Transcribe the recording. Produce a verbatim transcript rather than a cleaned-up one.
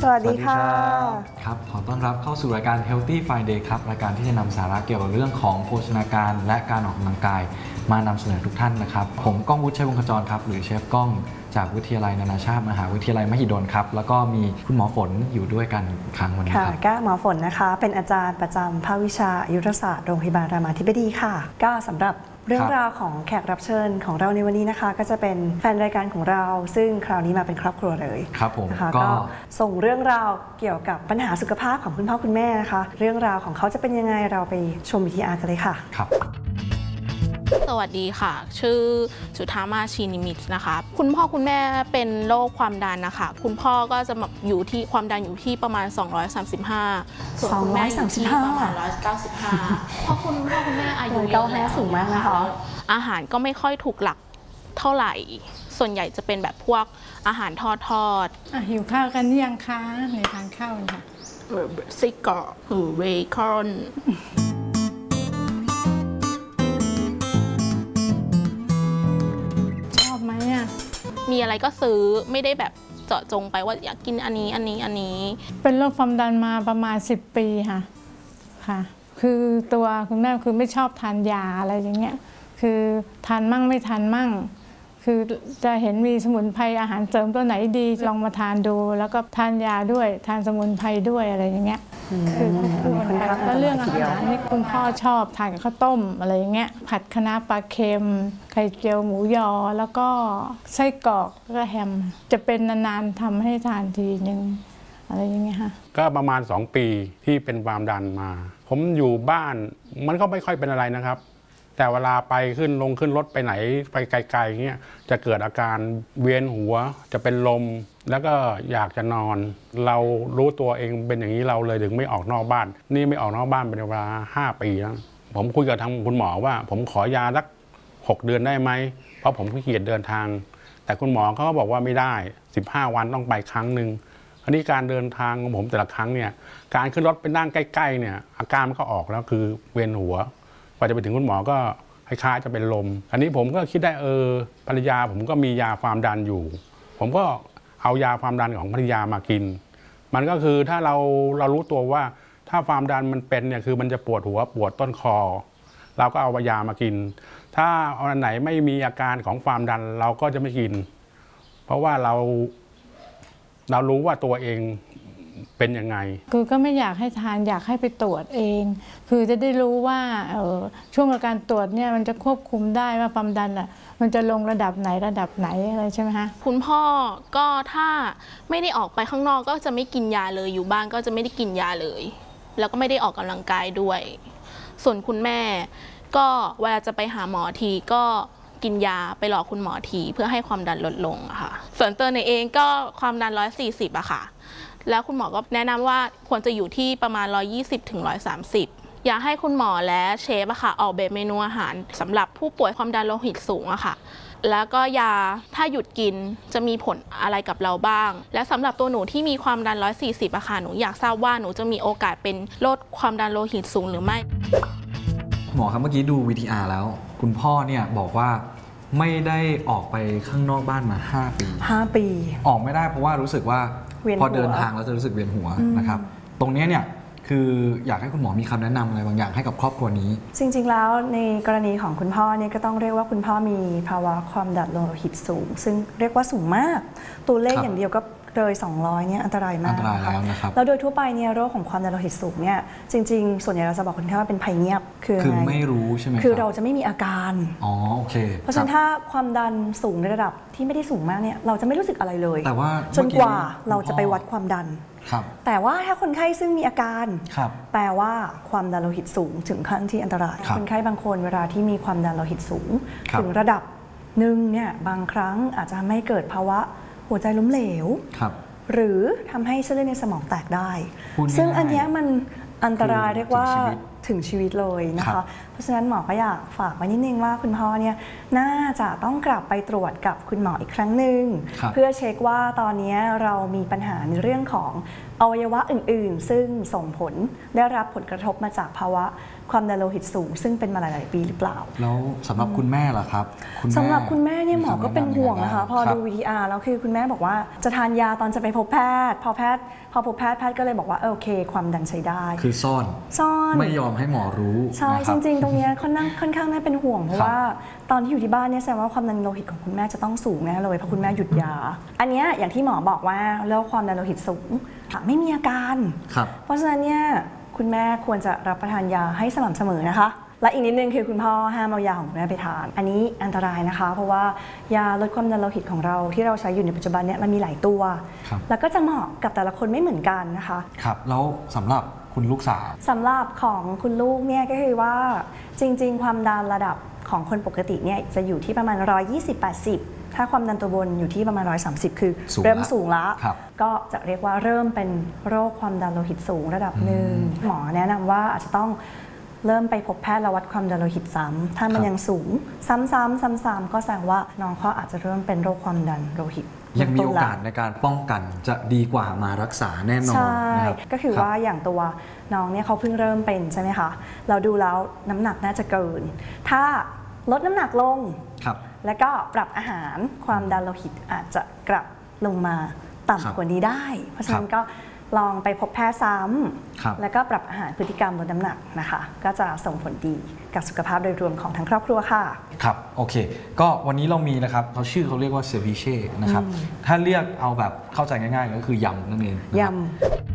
สวัสดีค่ะครับขอต้อนรับเข้าสู่รายการ Healthy Friday ครับรายการที่จะนำสาระเกี่ยวกับเรื่องของโภชนาการและการออกกำลังกายมานำเสนอทุกท่านนะครับผมก้องวุฒิชัยวงศ์ขจรครับหรือเชฟก้องจากวิทยาลัยนานาชาติมหาวิทยาลัยมหิดลครับแล้วก็มีคุณหมอฝนอยู่ด้วยกันครั้งวันนี้ครับก็หมอฝนนะคะเป็นอาจารย์ประจำภาควิชาอายุรศาสตร์โรงพยาบาลรามาธิบดีค่ะก็สำหรับเรื่องราวของแขกรับเชิญของเราในวันนี้นะคะก็จะเป็นแฟนรายการของเราซึ่งคราวนี้มาเป็นครอบครัวเลยครับผมนะคะก็ส่งเรื่องราวเกี่ยวกับปัญหาสุขภาพของคุณพ่อคุณแม่นะคะเรื่องราวของเขาจะเป็นยังไงเราไปชมวิทยากันเลยค่ะครับสวัสดีค่ะชื่อจุธามาชีนิมิตนะคะคุณพ่อคุณแม่เป็นโรคความดันนะคะคุณพ่อก็จะอยู่ที่ความดันอยู่ที่ประมาณสองร้อยสามสิบห้าส่วนคุณแม่อยู่ที่ประมาณหนึ่งร้อยเก้าสิบห้าเพราะคุณพ่อคุณแม่อายุเยอะแล้วสูงมากนะคะอาหารก็ไม่ค่อยถูกหลักเท่าไหร่ส่วนใหญ่จะเป็นแบบพวกอาหารทอดทอดหิวข้าวกันยังคะในทานข้าวค่ะไส้กรอกหรือเบคอนมีอะไรก็ซื้อไม่ได้แบบเจาะจงไปว่าอยากกินอันนี้อันนี้อันนี้เป็นโรคความดันมาประมาณสิบปีค่ะค่ะคือตัวคุณแม่คือไม่ชอบทานยาอะไรอย่างเงี้ยคือทานมั่งไม่ทานมั่งคือจะเห็นมีสมุนไพรอาหารเสริมตัวไหนดีลองมาทานดูแล้วก็ทานยาด้วยทานสมุนไพรด้วยอะไรอย่างเงี้ยคือแล้วเรื่องอาหารนี่คุณพ่อชอบทานกับข้าวต้มอะไรอย่างเงี้ยผัดคะน้าปลาเค็มไข่เจียวหมูยอแล้วก็ไส้กรอกแล้วก็แฮมจะเป็นนานๆทำให้ทานทีนึงอะไรอย่างเงี้ยค่ะก็ประมาณสองปีที่เป็นความดันมาผมอยู่บ้านมันก็ไม่ค่อยเป็นอะไรนะครับแต่เวลาไปขึ้นลงขึ้นรถไปไหนไปไกลๆเงี้ยจะเกิดอาการเวียนหัวจะเป็นลมแล้วก็อยากจะนอนเรารู้ตัวเองเป็นอย่างนี้เราเลยถึงไม่ออกนอกบ้านนี่ไม่ออกนอกบ้านเป็นเวลาห้าปีแล้วผมคุยกับทางคุณหมอว่าผมขอยาสักหกเดือนได้ไหมเพราะผมขี้เกียจเดินทางแต่คุณหมอเขาก็บอกว่าไม่ได้สิบห้าวันต้องไปครั้งหนึ่งคราวนี้การเดินทางของผมแต่ละครั้งเนี่ยการขึ้นรถไปนั่งใกล้ๆเนี่ยอาการมันก็ออกแล้วคือเวียนหัวพอจะไปถึงคุณหมอก็คล้ายๆจะเป็นลมอันนี้ผมก็คิดได้เออภรรยาผมก็มียาความดันอยู่ผมก็เอายาความดันของภรรยามากินมันก็คือถ้าเราเรารู้ตัวว่าถ้าความดันมันเป็นเนี่ยคือมันจะปวดหัวปวดต้นคอเราก็เอายามากินถ้าอันไหนไม่มีอาการของความดันเราก็จะไม่กินเพราะว่าเราเรารู้ว่าตัวเองเป็นยังไงคือก็ไม่อยากให้ทานอยากให้ไปตรวจเองคือจะได้รู้ว่าช่วงการตรวจเนี่ยมันจะควบคุมได้ว่าความดันอ่ะมันจะลงระดับไหนระดับไหนอะไรใช่ไหมคะคุณพ่อก็ถ้าไม่ได้ออกไปข้างนอกก็จะไม่กินยาเลยอยู่บ้านก็จะไม่ได้กินยาเลยแล้วก็ไม่ได้ออกกำลังกายด้วยส่วนคุณแม่ก็เวลาจะไปหาหมอทีก็กินยาไปรอคุณหมอทีเพื่อให้ความดันลดลงอะค่ะส่วนตัวในเองก็ความดันหนึ่งร้อยสี่สิบอะค่ะแล้วคุณหมอก็แนะนำว่าควรจะอยู่ที่ประมาณหนึ่งร้อยยี่สิบถึงหนึ่งร้อยสามสิบอยากให้คุณหมอและเชฟอะค่ะออกแบบเมนูอาหารสำหรับผู้ป่วยความดันโลหิตสูงอะค่ะแล้วก็ยาถ้าหยุดกินจะมีผลอะไรกับเราบ้างและสำหรับตัวหนูที่มีความดันหนึ่งร้อยสี่สิบอะค่ะหนูอยากทราบว่าหนูจะมีโอกาสเป็นโรคความดันโลหิตสูงหรือไม่หมอครับเมื่อกี้ดู วี ที อาร์ แล้วคุณพ่อเนี่ยบอกว่าไม่ได้ออกไปข้างนอกบ้านมาห้าปีห้าปีออกไม่ได้เพราะว่ารู้สึกว่าพอเดินทางแล้วจะรู้สึกเวียนหัวนะครับตรงนี้เนี่ยคืออยากให้คุณหมอมีคำแนะนำอะไรบางอย่างให้กับครอบครัวนี้จริงๆแล้วในกรณีของคุณพ่อเนี่ยก็ต้องเรียกว่าคุณพ่อมีภาวะความดันโลหิตสูงซึ่งเรียกว่าสูงมากตัวเลขอย่างเดียวก็เลยสองร้อยเนี่ยอันตรายมากอันตรายแล้วนะครับแล้วโดยทั่วไปเนี่ยโรคของความดันโลหิตสูงเนี่ยจริงๆส่วนใหญ่เราจะบอกคนไข้ว่าเป็นภัยเงียบคือคือไม่รู้ใช่ไหมคือเราจะไม่มีอาการอ๋อโอเคเพราะฉะนั้นถ้าความดันสูงในระดับที่ไม่ได้สูงมากเนี่ยเราจะไม่รู้สึกอะไรเลยแต่ว่าจนกว่าเราจะไปวัดความดันแต่ว่าถ้าคนไข้ซึ่งมีอาการแปลว่าความดันโลหิตสูงถึงขั้นที่อันตรายคนไข้บางคนเวลาที่มีความดันโลหิตสูงถึงระดับหนึ่งเนี่ยบางครั้งอาจจะทำให้เกิดภาวะหัวใจล้มเหลวหรือทำให้เส้นเลือดในสมองแตกได้ซึ่งอันนี้มันอันตรายเรียกว่าถึงชีวิตเลยนะคะเพราะฉะนั้นหมอก็อยากฝากไว้นิดนึงว่าคุณพ่อเนี่ยน่าจะต้องกลับไปตรวจกับคุณหมออีกครั้งหนึ่งเพื่อเช็คว่าตอนนี้เรามีปัญหาในเรื่องของอวัยวะอื่นๆซึ่งส่งผลได้รับผลกระทบมาจากภาวะความดันโลหิตสูงซึ่งเป็นมาหลายๆปีหรือเปล่าแล้วสำหรับคุณแม่ล่ะครับสำหรับคุณแม่เนี่ยหมอก็เป็นห่วงนะคะพอดู วี ที อาร์ แล้วคือคุณแม่บอกว่าจะทานยาตอนจะไปพบแพทย์พอแพทย์พอพบแพทย์แพทย์ก็เลยบอกว่าโอเคความดันใช้ได้คือซ่อนซ่อนไม่ยอมให้หมอรู้ใช่จริงๆตรงนี้ค่อนข้างค่อนข้างน่าเป็นห่วงเพราะว่าตอนที่อยู่ที่บ้านเนี่ยแสดงว่าความดันโลหิตของคุณแม่จะต้องสูงแน่เลยเพราะคุณแม่หยุดยาอันนี้อย่างที่หมอบอกว่าโรคความดันโลหิตสูงไม่มีอาการเพราะฉะนั้นเนี่ยคุณแม่ควรจะรับประทานยาให้สม่ำเสมอนะคะและอีกนิดนึงคือคุณพ่อห้ามเอายาของคุณแม่ไปทานอันนี้อันตรายนะคะเพราะว่ายาลดความดันโลหิตของเราที่เราใช้อยู่ในปัจจุบันเนี่ยมันมีหลายตัวแล้วก็จะเหมาะกับแต่ละคนไม่เหมือนกันนะคะครับแล้วสำหรับคุณลูกสาวสำหรับของคุณลูกเนี่ยก็คือว่าจริงๆความดันระดับของคนปกติเนี่ยจะอยู่ที่ประมาณหนึ่งร้อยยี่สิบ แปดสิบถ้าความดันตัวบนอยู่ที่ประมาณหนึ่งร้อยสามสิบคือเริ่มสูงแล้วก็จะเรียกว่าเริ่มเป็นโรคความดันโลหิตสูงระดับหนึ่งหมอแนะนำว่าอาจจะต้องเริ่มไปพบแพทย์แล้ววัดความดันโลหิตซ้ำถ้ามันยังสูงซ้ำๆซ้ำๆก็แสดงว่าน้องเขาอาจจะเริ่มเป็นโรคความดันโลหิตยังมีโอกาสในการป้องกันจะดีกว่ามารักษาแน่นอนใช่ก็คือว่าอย่างตัวน้องเนี่ยเขาเพิ่งเริ่มเป็นใช่ไหมคะเราดูแล้วน้ำหนักน่าจะเกินถ้าลดน้ำหนักลงแล้วก็ปรับอาหารความดันโลหิตอาจจะกลับลงมาต่ำกว่านี้ได้เพราะฉะนั้นก็ลองไปพบแพทย์ซ้ำแล้วก็ปรับอาหารพฤติกรรมลดน้ำหนักนะคะก็จะส่งผลดีกับสุขภาพโดยรวมของทั้งครอบครัวค่ะครับโอเคก็วันนี้เรามีนะครับเขาชื่อเขาเรียกว่าเซบิเช่นะครับถ้าเรียกเอาแบบเข้าใจง่ายๆก็คือยำนั่นเองยำ